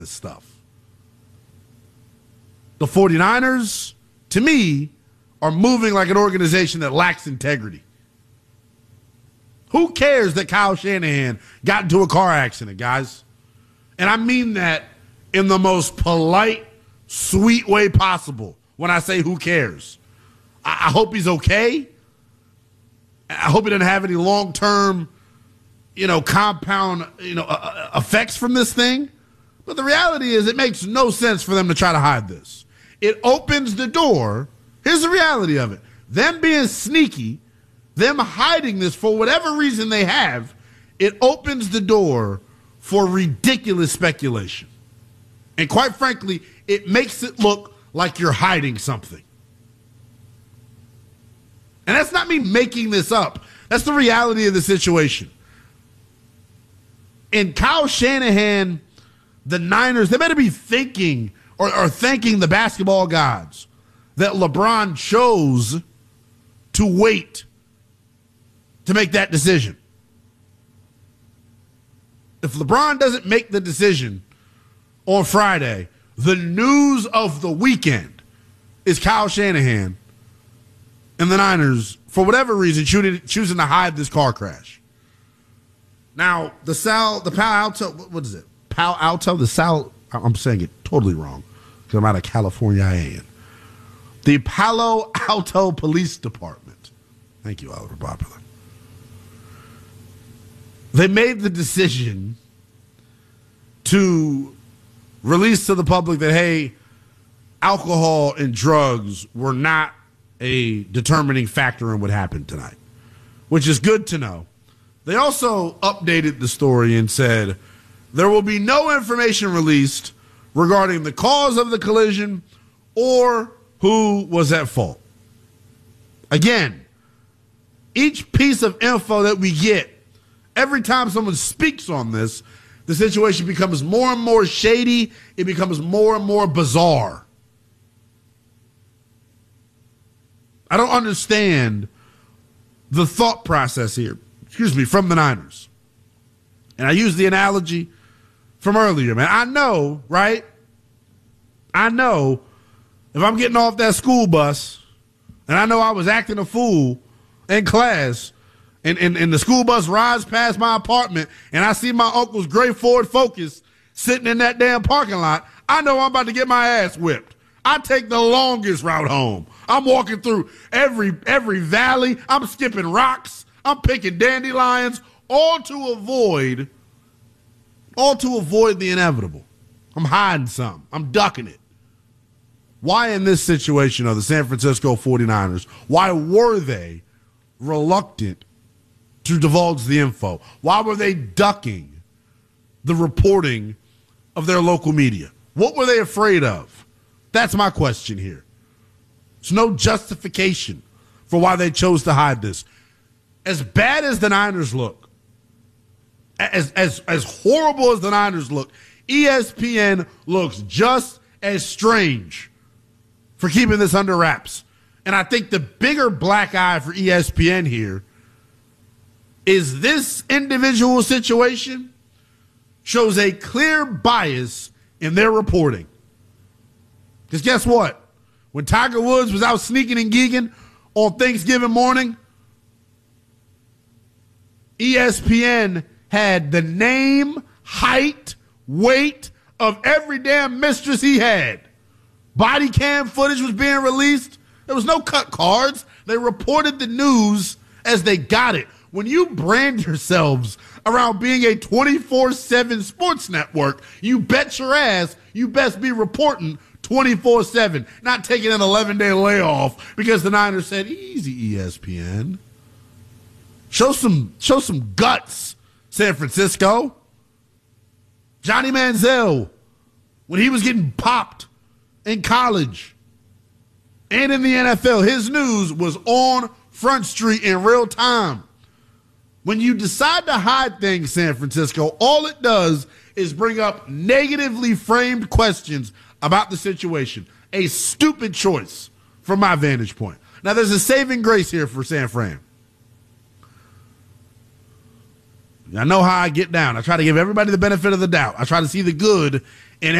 this stuff. The 49ers, to me, are moving like an organization that lacks integrity. Who cares that Kyle Shanahan got into a car accident, guys? And I mean that in the most polite, sweet way possible when I say who cares. I hope he's okay. I hope he doesn't have any long-term, compound, effects from this thing. But the reality is it makes no sense for them to try to hide this. It opens the door. Here's the reality of it. Them being sneaky, them hiding this for whatever reason they have, it opens the door for ridiculous speculation. And quite frankly, it makes it look like you're hiding something. And that's not me making this up. That's the reality of the situation. And Kyle Shanahan, the Niners, they better be thinking or thanking the basketball gods that LeBron chose to wait to make that decision. If LeBron doesn't make the decision on Friday, the news of the weekend is Kyle Shanahan and the Niners, for whatever reason, choosing to hide this car crash. Now, I'm saying it totally wrong because I'm out of California. The Palo Alto Police Department. Thank you, Oliver Popular. They made the decision to release to the public that, hey, alcohol and drugs were not a determining factor in what happened tonight, which is good to know. They also updated the story and said there will be no information released regarding the cause of the collision or who was at fault. Again, each piece of info that we get, every time someone speaks on this, the situation becomes more and more shady. It becomes more and more bizarre. I don't understand the thought process here, from the Niners. And I use the analogy from earlier, man. I know, right? I know if I'm getting off that school bus and I know I was acting a fool in class and the school bus rides past my apartment and I see my uncle's gray Ford Focus sitting in that damn parking lot, I know I'm about to get my ass whipped. I take the longest route home. I'm walking through every valley. I'm skipping rocks. I'm picking dandelions, all to avoid the inevitable. I'm hiding something. I'm ducking it. Why in this situation are the San Francisco 49ers, why were they reluctant to divulge the info? Why were they ducking the reporting of their local media? What were they afraid of? That's my question here. There's no justification for why they chose to hide this. As bad as the Niners look, as horrible as the Niners look, ESPN looks just as strange for keeping this under wraps. And I think the bigger black eye for ESPN here is this individual situation shows a clear bias in their reporting. Because guess what? When Tiger Woods was out sneaking and geeking on Thanksgiving morning, ESPN had the name, height, weight of every damn mistress he had. Body cam footage was being released. There was no cut cards. They reported the news as they got it. When you brand yourselves around being a 24/7 sports network, you bet your ass you best be reporting 24/7, not taking an 11-day layoff because the Niners said, easy, ESPN. Show some guts, San Francisco. Johnny Manziel, when he was getting popped in college and in the NFL, his news was on Front Street in real time. When you decide to hide things, San Francisco, all it does is bring up negatively framed questions about the situation. A stupid choice from my vantage point. Now, there's a saving grace here for San Fran. I know how I get down. I try to give everybody the benefit of the doubt. I try to see the good in